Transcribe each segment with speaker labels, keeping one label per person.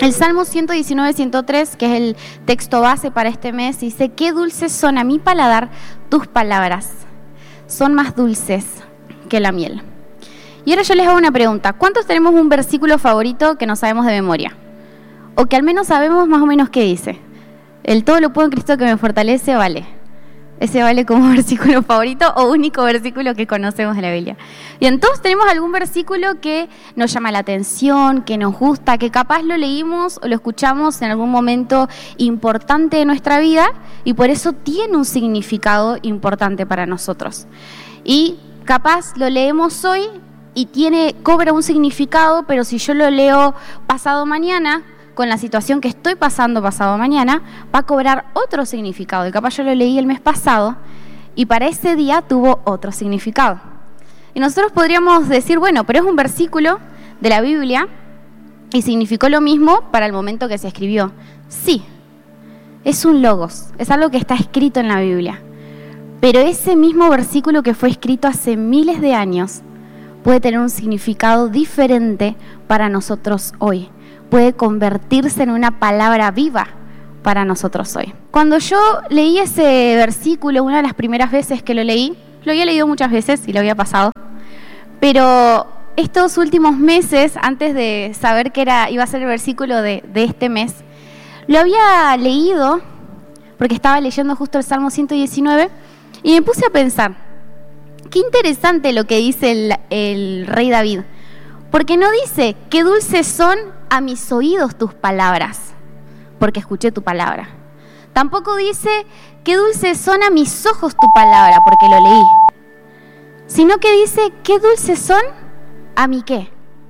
Speaker 1: El Salmo 119, 103, que es el texto base para este mes, dice: qué dulces son a mi paladar tus palabras, son más dulces que la miel. Y ahora yo les hago una pregunta: ¿cuántos tenemos un versículo favorito que no sabemos de memoria? O que al menos sabemos más o menos qué dice. El todo lo puedo en Cristo que me fortalece, vale. Ese vale como versículo favorito o único versículo que conocemos de la Biblia. Y entonces tenemos algún versículo que nos llama la atención, que nos gusta, que capaz lo leímos o lo escuchamos en algún momento importante de nuestra vida y por eso tiene un significado importante para nosotros. Y capaz lo leemos hoy y cobra un significado, pero si yo lo leo pasado mañana, con la situación que estoy pasando pasado mañana, va a cobrar otro significado. Y capaz yo lo leí el mes pasado y para ese día tuvo otro significado. Y nosotros podríamos decir, bueno, pero es un versículo de la Biblia y significó lo mismo para el momento que se escribió. Sí, es un logos, es algo que está escrito en la Biblia. Pero ese mismo versículo que fue escrito hace miles de años puede tener un significado diferente para nosotros hoy. Puede convertirse en una palabra viva para nosotros hoy. Cuando yo leí ese versículo, una de las primeras veces que lo leí, lo había leído muchas veces y lo había pasado, pero estos últimos meses, antes de saber que iba a ser el versículo de este mes, lo había leído porque estaba leyendo justo el Salmo 119 y me puse a pensar, qué interesante lo que dice el rey David, porque no dice, qué dulces son a mis oídos tus palabras, porque escuché tu palabra. Tampoco dice, qué dulces son a mis ojos tu palabra, porque lo leí. Sino que dice, qué dulces son a mi ¿qué?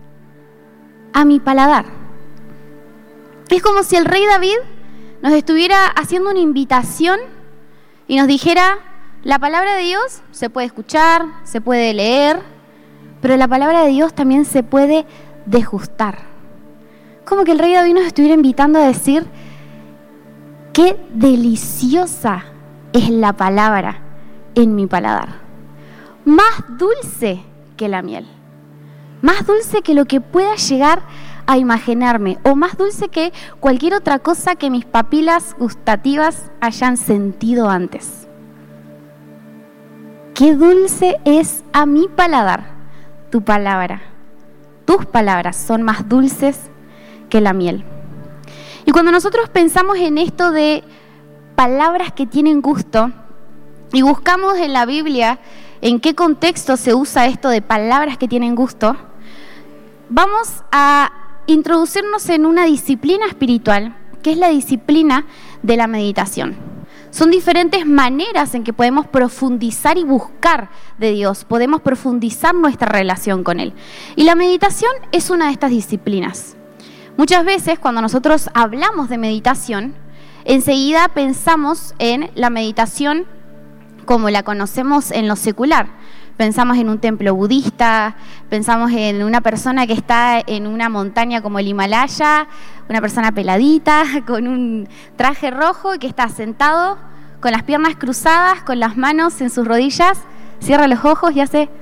Speaker 1: A mi paladar. Es como si el rey David nos estuviera haciendo una invitación y nos dijera, la palabra de Dios se puede escuchar, se puede leer, pero la palabra de Dios también se puede degustar. Como que el rey David nos estuviera invitando a decir, qué deliciosa es la palabra en mi paladar. Más dulce que la miel. Más dulce que lo que pueda llegar a imaginarme. O más dulce que cualquier otra cosa que mis papilas gustativas hayan sentido antes. Qué dulce es a mi paladar tu palabra. Tus palabras son más dulces que la miel. Y cuando nosotros pensamos en esto de palabras que tienen gusto y buscamos en la Biblia en qué contexto se usa esto de palabras que tienen gusto, vamos a introducirnos en una disciplina espiritual que es la disciplina de la meditación. Son diferentes maneras en que podemos profundizar y buscar de Dios, podemos profundizar nuestra relación con Él. Y la meditación es una de estas disciplinas. Muchas veces cuando nosotros hablamos de meditación, enseguida pensamos en la meditación como la conocemos en lo secular. Pensamos en un templo budista, pensamos en una persona que está en una montaña como el Himalaya, una persona peladita, con un traje rojo y que está sentado con las piernas cruzadas, con las manos en sus rodillas, cierra los ojos y hace...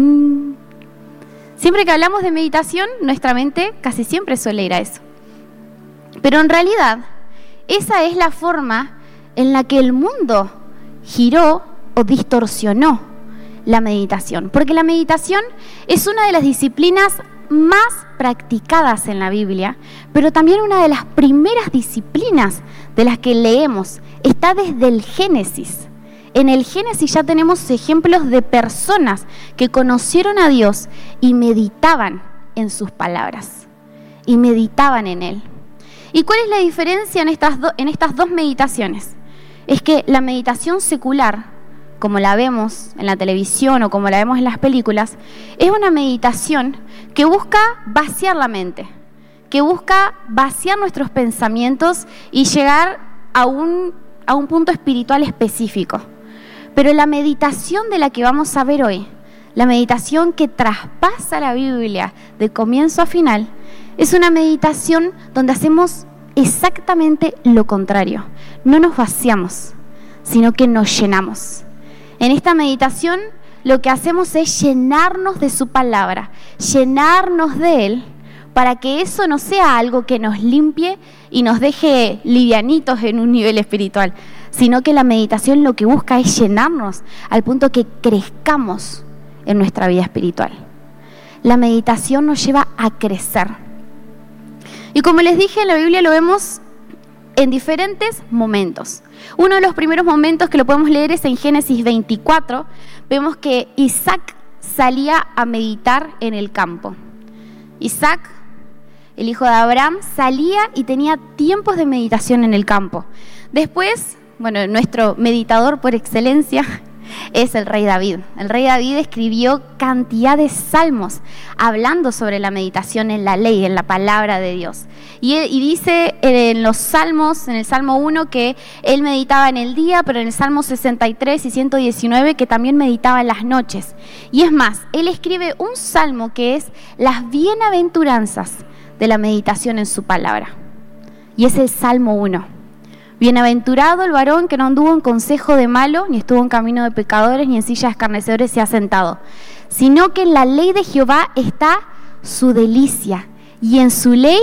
Speaker 1: Siempre que hablamos de meditación, nuestra mente casi siempre suele ir a eso. Pero en realidad, esa es la forma en la que el mundo giró o distorsionó la meditación. Porque la meditación es una de las disciplinas más practicadas en la Biblia, pero también una de las primeras disciplinas de las que leemos. Está desde el Génesis. En el Génesis ya tenemos ejemplos de personas que conocieron a Dios y meditaban en sus palabras y meditaban en Él. ¿Y cuál es la diferencia en estas dos meditaciones? Es que la meditación secular, como la vemos en la televisión o como la vemos en las películas, es una meditación que busca vaciar la mente, que busca vaciar nuestros pensamientos y llegar a un punto espiritual específico. Pero la meditación de la que vamos a ver hoy, la meditación que traspasa la Biblia de comienzo a final, es una meditación donde hacemos exactamente lo contrario. No nos vaciamos, sino que nos llenamos. En esta meditación lo que hacemos es llenarnos de su palabra, llenarnos de Él, para que eso no sea algo que nos limpie y nos deje livianitos en un nivel espiritual, sino que la meditación lo que busca es llenarnos al punto que crezcamos en nuestra vida espiritual. La meditación nos lleva a crecer. Y como les dije, en la Biblia lo vemos en diferentes momentos. Uno de los primeros momentos que lo podemos leer es en Génesis 24. Vemos que Isaac salía a meditar en el campo. Isaac, el hijo de Abraham, salía y tenía tiempos de meditación en el campo. Después, nuestro meditador por excelencia es el rey David. El rey David escribió cantidad de salmos hablando sobre la meditación en la ley, en la palabra de Dios. Y dice en los salmos, en el Salmo 1, que él meditaba en el día, pero en el Salmo 63 y 119 que también meditaba en las noches. Y es más, él escribe un salmo que es las bienaventuranzas de la meditación en su palabra. Y es el Salmo 1. Bienaventurado el varón que no anduvo en consejo de malo, ni estuvo en camino de pecadores, ni en silla de escarnecedores se ha sentado, sino que en la ley de Jehová está su delicia, y en su ley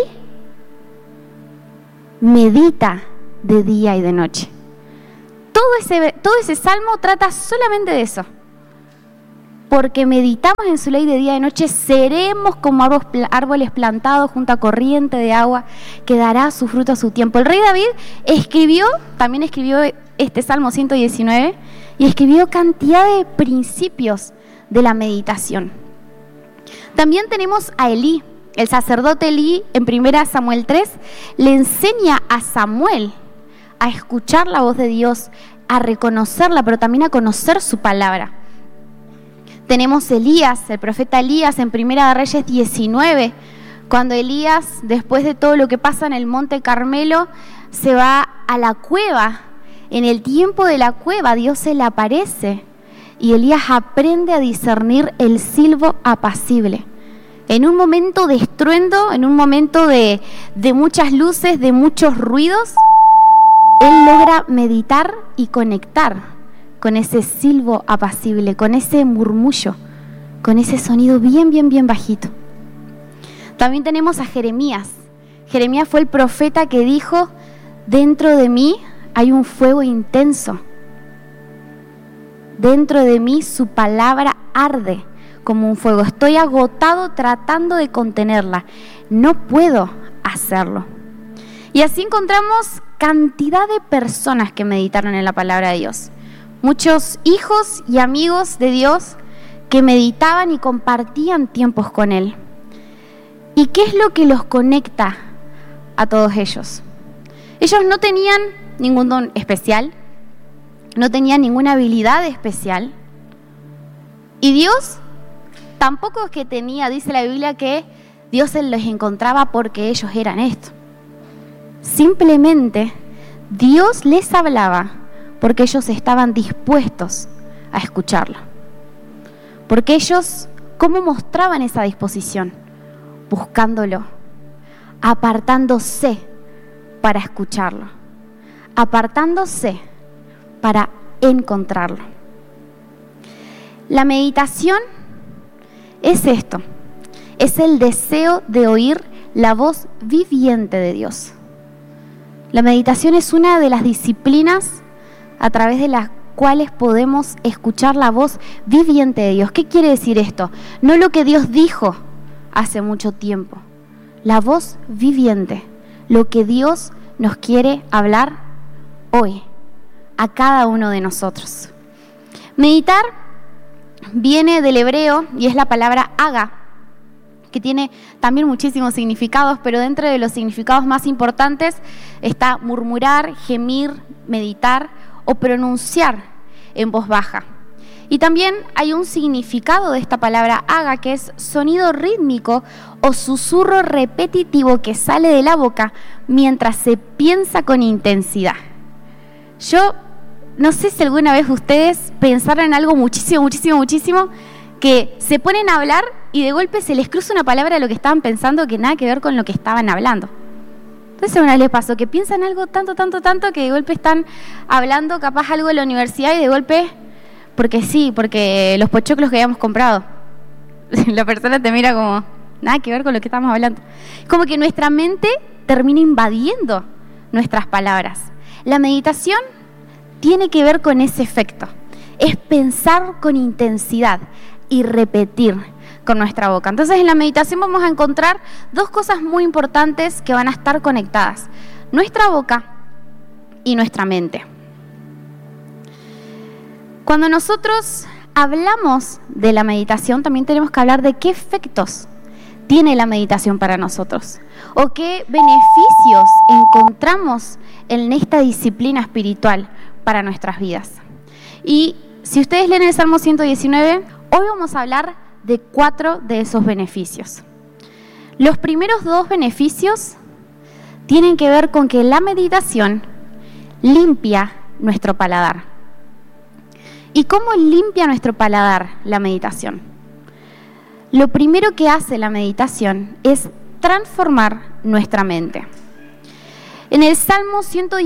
Speaker 1: medita de día y de noche. Todo ese salmo trata solamente de eso. Porque meditamos en su ley de día y de noche, seremos como árboles plantados junto a corriente de agua, que dará su fruto a su tiempo. El rey David también escribió este Salmo 119, y escribió cantidad de principios de la meditación. También tenemos a Elí, el sacerdote Elí, en 1 Samuel 3, le enseña a Samuel a escuchar la voz de Dios, a reconocerla, pero también a conocer su palabra. Tenemos Elías, el profeta Elías, en 1 Reyes 19, cuando Elías, después de todo lo que pasa en el Monte Carmelo, se va a la cueva. En el tiempo de la cueva, Dios se le aparece y Elías aprende a discernir el silbo apacible. En un momento de estruendo, en un momento de muchas luces, de muchos ruidos, él logra meditar y conectar con ese silbo apacible, con ese murmullo, con ese sonido bien, bien, bien bajito. También tenemos a Jeremías. Jeremías fue el profeta que dijo: dentro de mí hay un fuego intenso. Dentro de mí su palabra arde como un fuego. Estoy agotado tratando de contenerla. No puedo hacerlo. Y así encontramos cantidad de personas que meditaron en la palabra de Dios. Muchos hijos y amigos de Dios que meditaban y compartían tiempos con Él. ¿Y qué es lo que los conecta a todos ellos? Ellos no tenían ningún don especial, no tenían ninguna habilidad especial. Y Dios tampoco es que tenía, dice la Biblia, que Dios se los encontraba porque ellos eran esto. Simplemente Dios les hablaba porque ellos estaban dispuestos a escucharlo. Porque ellos, ¿cómo mostraban esa disposición? Buscándolo, apartándose para escucharlo, apartándose para encontrarlo. La meditación es esto, es el deseo de oír la voz viviente de Dios. La meditación es una de las disciplinas a través de las cuales podemos escuchar la voz viviente de Dios. ¿Qué quiere decir esto? No lo que Dios dijo hace mucho tiempo, la voz viviente, lo que Dios nos quiere hablar hoy, a cada uno de nosotros. Meditar viene del hebreo y es la palabra haga, que tiene también muchísimos significados, pero dentro de los significados más importantes está murmurar, gemir, meditar o pronunciar en voz baja. Y también hay un significado de esta palabra haga, que es sonido rítmico o susurro repetitivo que sale de la boca mientras se piensa con intensidad. Yo no sé si alguna vez ustedes pensaron en algo muchísimo, que se ponen a hablar y de golpe se les cruza una palabra de lo que estaban pensando que nada que ver con lo que estaban hablando. Entonces una vez les pasó que piensan algo tanto que de golpe están hablando capaz algo de la universidad y de golpe, porque los pochoclos que habíamos comprado. La persona te mira como, nada que ver con lo que estamos hablando. Como que nuestra mente termina invadiendo nuestras palabras. La meditación tiene que ver con ese efecto. Es pensar con intensidad y repetir con nuestra boca. Entonces, en la meditación vamos a encontrar dos cosas muy importantes que van a estar conectadas: nuestra boca y nuestra mente. Cuando nosotros hablamos de la meditación, también tenemos que hablar de qué efectos tiene la meditación para nosotros o qué beneficios encontramos en esta disciplina espiritual para nuestras vidas. Y si ustedes leen el Salmo 119, hoy vamos a hablar de 4 de esos beneficios. Los primeros 2 beneficios tienen que ver con que la meditación limpia nuestro paladar. ¿Y cómo limpia nuestro paladar la meditación? Lo primero que hace la meditación es transformar nuestra mente. En el Salmo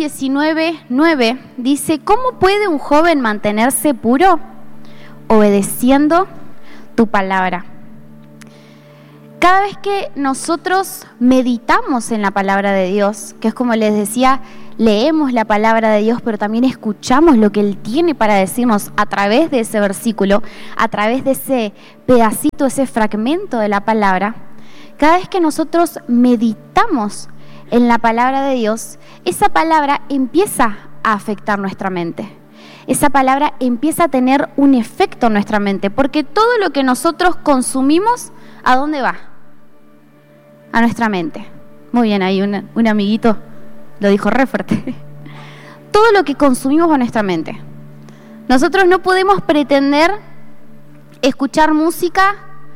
Speaker 1: 119:9 dice: ¿cómo puede un joven mantenerse puro? Obedeciendo tu palabra. Cada vez que nosotros meditamos en la palabra de Dios, que es como les decía, leemos la palabra de Dios, pero también escuchamos lo que Él tiene para decirnos a través de ese versículo, a través de ese pedacito, ese fragmento de la palabra. Cada vez que nosotros meditamos en la palabra de Dios, esa palabra empieza a afectar nuestra mente. Esa palabra empieza a tener un efecto en nuestra mente, porque todo lo que nosotros consumimos, ¿a dónde va? A nuestra mente. Muy bien, ahí un amiguito lo dijo re fuerte. Todo lo que consumimos va a nuestra mente. Nosotros no podemos pretender escuchar música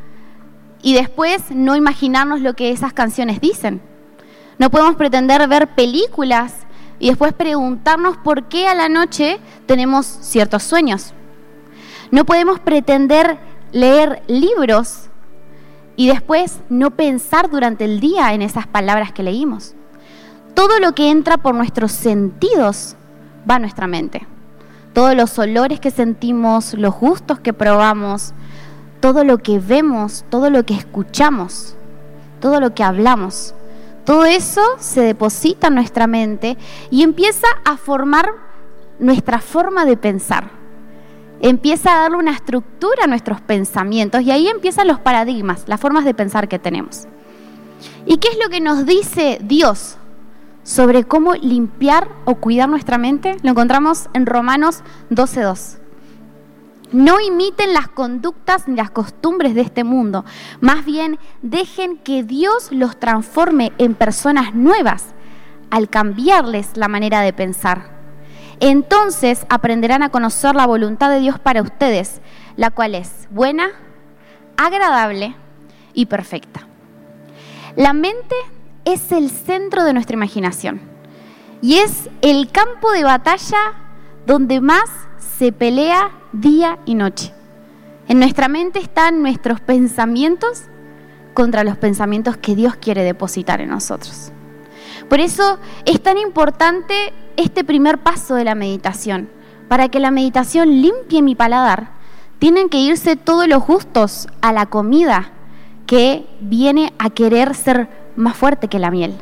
Speaker 1: y después no imaginarnos lo que esas canciones dicen. No podemos pretender ver películas y después preguntarnos por qué a la noche tenemos ciertos sueños. No podemos pretender leer libros y después no pensar durante el día en esas palabras que leímos. Todo lo que entra por nuestros sentidos va a nuestra mente. Todos los olores que sentimos, los gustos que probamos, todo lo que vemos, todo lo que escuchamos, todo lo que hablamos. Todo eso se deposita en nuestra mente y empieza a formar nuestra forma de pensar. Empieza a darle una estructura a nuestros pensamientos y ahí empiezan los paradigmas, las formas de pensar que tenemos. ¿Y qué es lo que nos dice Dios sobre cómo limpiar o cuidar nuestra mente? Lo encontramos en Romanos 12:2. No imiten las conductas ni las costumbres de este mundo. Más bien, dejen que Dios los transforme en personas nuevas al cambiarles la manera de pensar. Entonces aprenderán a conocer la voluntad de Dios para ustedes, la cual es buena, agradable y perfecta. La mente es el centro de nuestra imaginación y es el campo de batalla donde más se pelea día y noche. En nuestra mente están nuestros pensamientos contra los pensamientos que Dios quiere depositar en nosotros. Por eso es tan importante este primer paso de la meditación. Para que la meditación limpie mi paladar, tienen que irse todos los gustos a la comida que viene a querer ser más fuerte que la miel.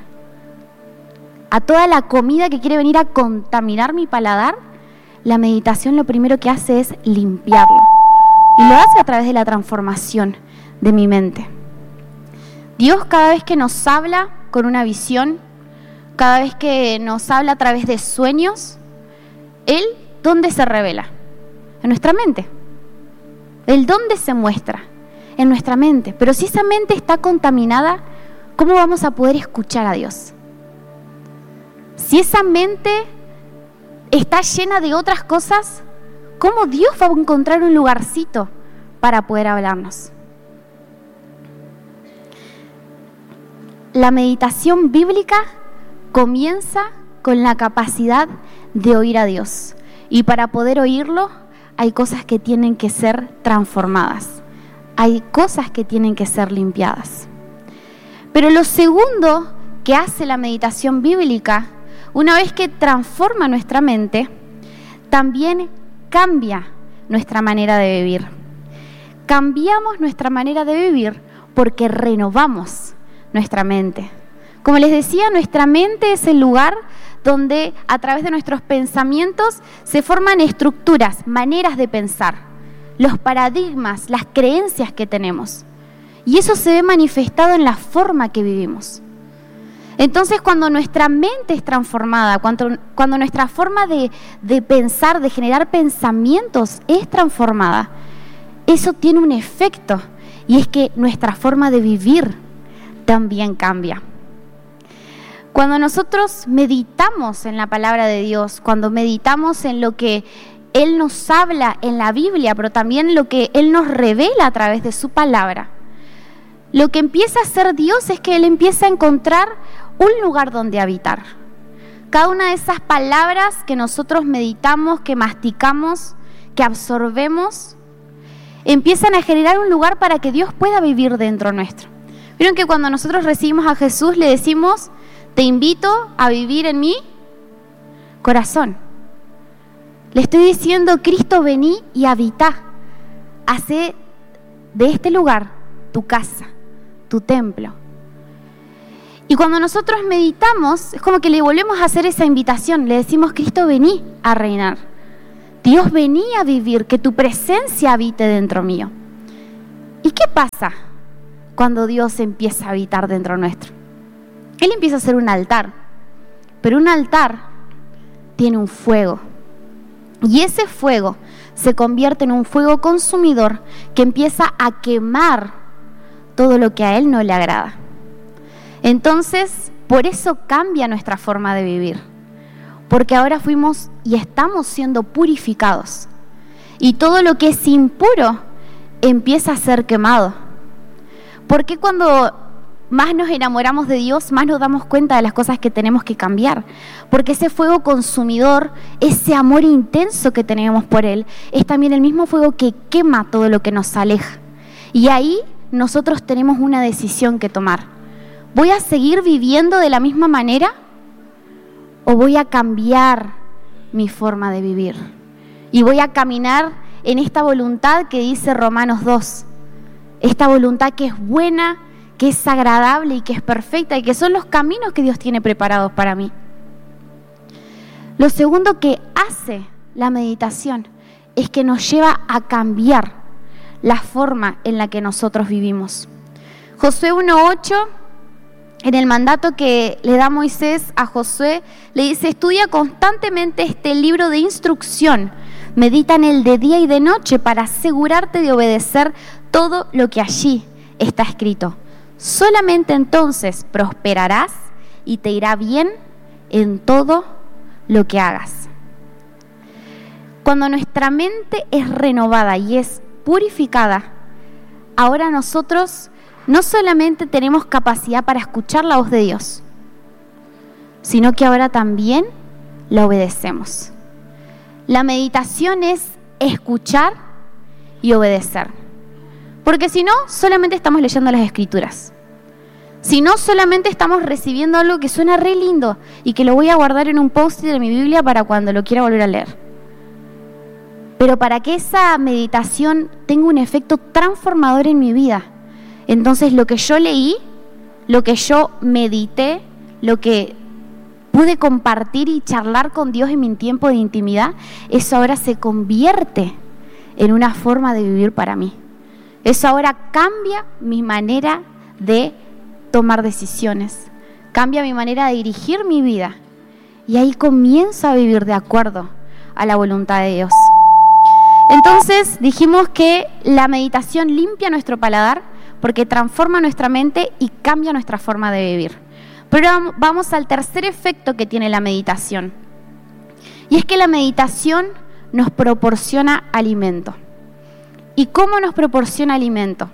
Speaker 1: A toda la comida que quiere venir a contaminar mi paladar, la meditación lo primero que hace es limpiarlo. Y lo hace a través de la transformación de mi mente. Dios cada vez que nos habla con una visión, cada vez que nos habla a través de sueños, Él, ¿dónde se revela? En nuestra mente. ¿El dónde se muestra? En nuestra mente. Pero si esa mente está contaminada, ¿cómo vamos a poder escuchar a Dios? Si esa mente está llena de otras cosas, ¿cómo Dios va a encontrar un lugarcito para poder hablarnos? La meditación bíblica comienza con la capacidad de oír a Dios. Y para poder oírlo, hay cosas que tienen que ser transformadas. Hay cosas que tienen que ser limpiadas. Pero lo segundo que hace la meditación bíblica, una vez que transforma nuestra mente, también cambia nuestra manera de vivir. Cambiamos nuestra manera de vivir porque renovamos nuestra mente. Como les decía, nuestra mente es el lugar donde a través de nuestros pensamientos se forman estructuras, maneras de pensar, los paradigmas, las creencias que tenemos. Y eso se ve manifestado en la forma que vivimos. Entonces, cuando nuestra mente es transformada, cuando nuestra forma de pensar, de generar pensamientos es transformada, eso tiene un efecto, y es que nuestra forma de vivir también cambia. Cuando nosotros meditamos en la palabra de Dios, cuando meditamos en lo que Él nos habla en la Biblia, pero también lo que Él nos revela a través de su palabra, lo que empieza a hacer Dios es que Él empieza a encontrar un lugar donde habitar. Cada una de esas palabras que nosotros meditamos, que masticamos, que absorbemos, empiezan a generar un lugar para que Dios pueda vivir dentro nuestro. Vieron que cuando nosotros recibimos a Jesús le decimos: te invito a vivir en mi corazón. Le estoy diciendo: Cristo, vení y habitá. Hacé de este lugar tu casa, tu templo. Y cuando nosotros meditamos, es como que le volvemos a hacer esa invitación. Le decimos: Cristo, vení a reinar. Dios, vení a vivir, que tu presencia habite dentro mío. ¿Y qué pasa cuando Dios empieza a habitar dentro nuestro? Él empieza a hacer un altar, pero un altar tiene un fuego. Y ese fuego se convierte en un fuego consumidor que empieza a quemar todo lo que a Él no le agrada. Entonces, por eso cambia nuestra forma de vivir. Porque ahora fuimos y estamos siendo purificados. Y todo lo que es impuro empieza a ser quemado. Porque cuando más nos enamoramos de Dios, más nos damos cuenta de las cosas que tenemos que cambiar. Porque ese fuego consumidor, ese amor intenso que tenemos por Él, es también el mismo fuego que quema todo lo que nos aleja. Y ahí nosotros tenemos una decisión que tomar. ¿Voy a seguir viviendo de la misma manera o voy a cambiar mi forma de vivir? Y voy a caminar en esta voluntad que dice Romanos 2. Esta voluntad que es buena, que es agradable y que es perfecta y que son los caminos que Dios tiene preparados para mí. Lo segundo que hace la meditación es que nos lleva a cambiar la forma en la que nosotros vivimos. Josué 1:8, en el mandato que le da Moisés a Josué, le dice: estudia constantemente este libro de instrucción, medita en él de día y de noche para asegurarte de obedecer todo lo que allí está escrito. Solamente entonces prosperarás y te irá bien en todo lo que hagas. Cuando nuestra mente es renovada y es purificada, ahora nosotros no solamente tenemos capacidad para escuchar la voz de Dios, sino que ahora también la obedecemos. La meditación es escuchar y obedecer. Porque si no, solamente estamos leyendo las Escrituras. Si no, solamente estamos recibiendo algo que suena re lindo y que lo voy a guardar en un post-it de mi Biblia para cuando lo quiera volver a leer. Pero para que esa meditación tenga un efecto transformador en mi vida, entonces lo que yo leí, lo que yo medité, lo que pude compartir y charlar con Dios en mi tiempo de intimidad, eso ahora se convierte en una forma de vivir para mí. Eso ahora cambia mi manera de tomar decisiones, cambia mi manera de dirigir mi vida y ahí comienzo a vivir de acuerdo a la voluntad de Dios. Entonces dijimos que la meditación limpia nuestro paladar porque transforma nuestra mente y cambia nuestra forma de vivir. Pero vamos al tercer efecto que tiene la meditación. Y es que la meditación nos proporciona alimento. ¿Y cómo nos proporciona alimento?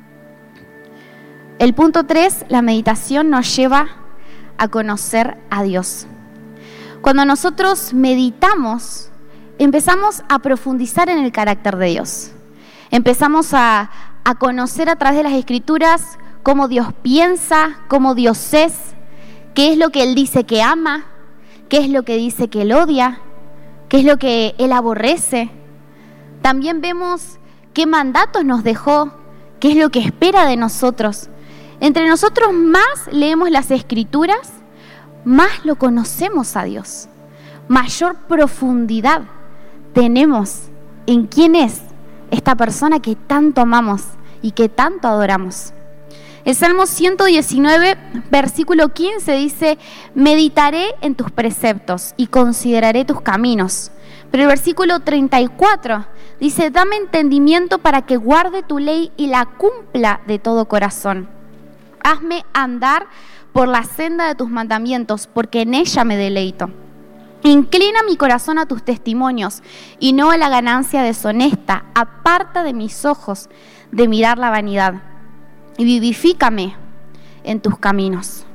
Speaker 1: El punto 3, la meditación nos lleva a conocer a Dios. Cuando nosotros meditamos, empezamos a profundizar en el carácter de Dios. Empezamos a conocer a través de las Escrituras cómo Dios piensa, cómo Dios es, qué es lo que Él dice que ama, qué es lo que dice que Él odia, qué es lo que Él aborrece. También vemos qué mandatos nos dejó, qué es lo que espera de nosotros. Entre nosotros más leemos las Escrituras, más lo conocemos a Dios. Mayor profundidad tenemos en quién es esta persona que tanto amamos y que tanto adoramos. El Salmo 119, versículo 15 dice: meditaré en tus preceptos y consideraré tus caminos. Pero el versículo 34 dice: dame entendimiento para que guarde tu ley y la cumpla de todo corazón. Hazme andar por la senda de tus mandamientos, porque en ella me deleito. Inclina mi corazón a tus testimonios y no a la ganancia deshonesta. Aparta de mis ojos de mirar la vanidad y vivifícame en tus caminos.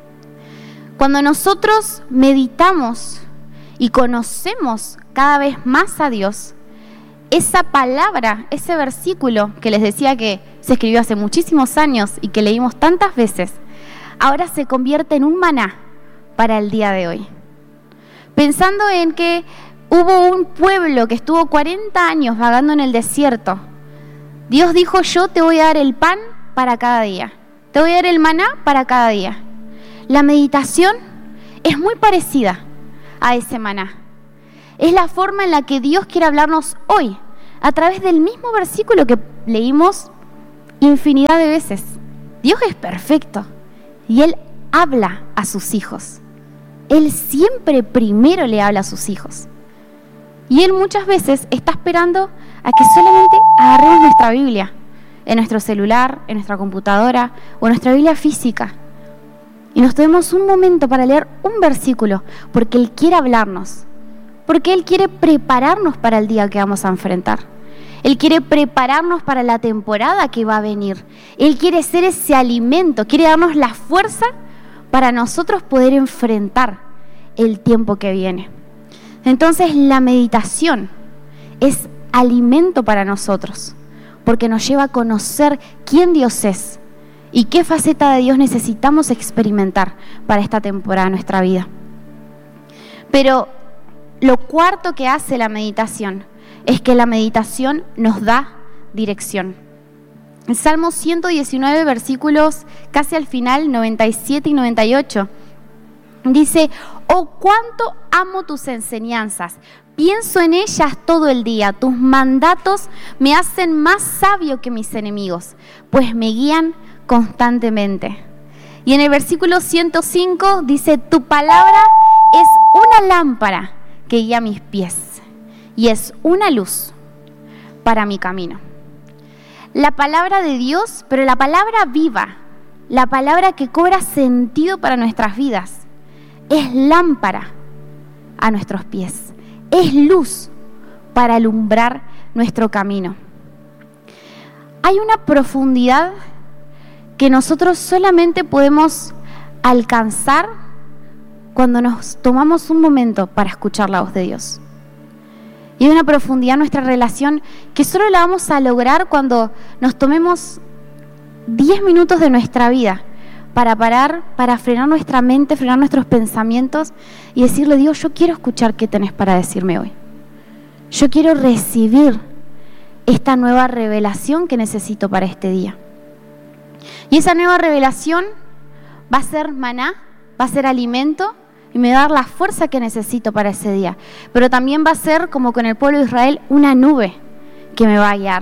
Speaker 1: Cuando nosotros meditamos y conocemos cada vez más a Dios, esa palabra, ese versículo que les decía que se escribió hace muchísimos años y que leímos tantas veces, ahora se convierte en un maná para el día de hoy. Pensando en que hubo un pueblo que estuvo 40 años vagando en el desierto, Dios dijo: yo te voy a dar el pan para cada día, te voy a dar el maná para cada día. La meditación es muy parecida a ese maná. Es la forma en la que Dios quiere hablarnos hoy, a través del mismo versículo que leímos infinidad de veces. Dios es perfecto y Él habla a sus hijos. Él siempre primero le habla a sus hijos. Y Él muchas veces está esperando a que solamente agarremos nuestra Biblia, en nuestro celular, en nuestra computadora o en nuestra Biblia física, y nos tomemos un momento para leer un versículo, porque Él quiere hablarnos, porque Él quiere prepararnos para el día que vamos a enfrentar. Él quiere prepararnos para la temporada que va a venir. Él quiere ser ese alimento, quiere darnos la fuerza para nosotros poder enfrentar el tiempo que viene. Entonces la meditación es alimento para nosotros, porque nos lleva a conocer quién Dios es y qué faceta de Dios necesitamos experimentar para esta temporada de nuestra vida. Pero lo cuarto que hace la meditación es que la meditación nos da dirección. El Salmo 119, versículos casi al final, 97 y 98, dice: oh, cuánto amo tus enseñanzas, pienso en ellas todo el día, tus mandatos me hacen más sabio que mis enemigos, pues me guían constantemente. Y en el versículo 105 dice: tu palabra es una lámpara que guía mis pies y es una luz para mi camino. La palabra de Dios, pero la palabra viva, la palabra que cobra sentido para nuestras vidas, es lámpara a nuestros pies, es luz para alumbrar nuestro camino. Hay una profundidad que nosotros solamente podemos alcanzar cuando nos tomamos un momento para escuchar la voz de Dios. Y hay una profundidad en nuestra relación que solo la vamos a lograr cuando nos tomemos 10 minutos de nuestra vida para parar, para frenar nuestra mente, frenar nuestros pensamientos y decirle: Dios, yo quiero escuchar qué tenés para decirme hoy. Yo quiero recibir esta nueva revelación que necesito para este día. Y esa nueva revelación va a ser maná, va a ser alimento y me va a dar la fuerza que necesito para ese día. Pero también va a ser, como con el pueblo de Israel, una nube que me va a guiar.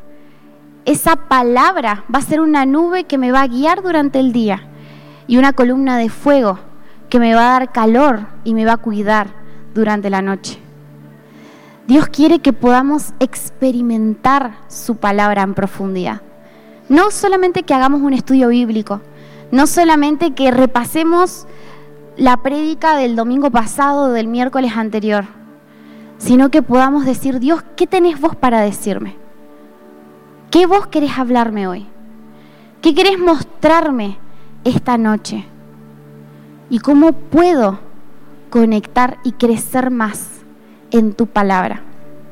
Speaker 1: Esa palabra va a ser una nube que me va a guiar durante el día y una columna de fuego que me va a dar calor y me va a cuidar durante la noche. Dios quiere que podamos experimentar su palabra en profundidad. No solamente que hagamos un estudio bíblico, no solamente que repasemos la prédica del domingo pasado o del miércoles anterior, sino que podamos decir: Dios, ¿qué tenés vos para decirme? ¿Qué vos querés hablarme hoy? ¿Qué querés mostrarme esta noche? ¿Y cómo puedo conectar y crecer más en tu palabra?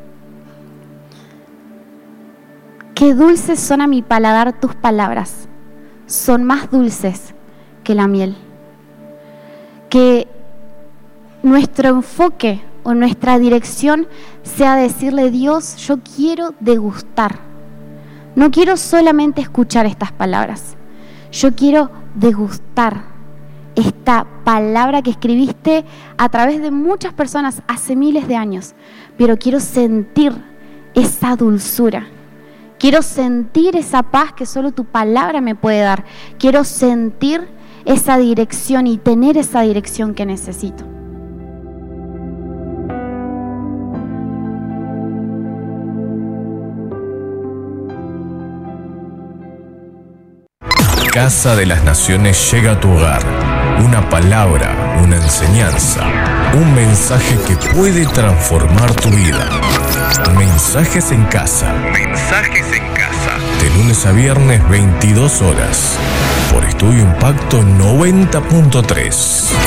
Speaker 1: Qué dulces son a mi paladar tus palabras, son más dulces que la miel. Que nuestro enfoque o nuestra dirección sea decirle: Dios, yo quiero degustar No quiero solamente escuchar estas palabras. Yo quiero degustar esta palabra que escribiste a través de muchas personas hace miles de años. Pero quiero sentir esa dulzura. Quiero sentir esa paz que solo tu palabra me puede dar. Quiero sentir esa dirección y tener esa dirección que necesito.
Speaker 2: Casa de las Naciones llega a tu hogar. Una palabra, una enseñanza, un mensaje que puede transformar tu vida. Mensajes en Casa. Mensajes en Casa. De lunes a viernes, 22 horas. Por Estudio Impacto 90.3.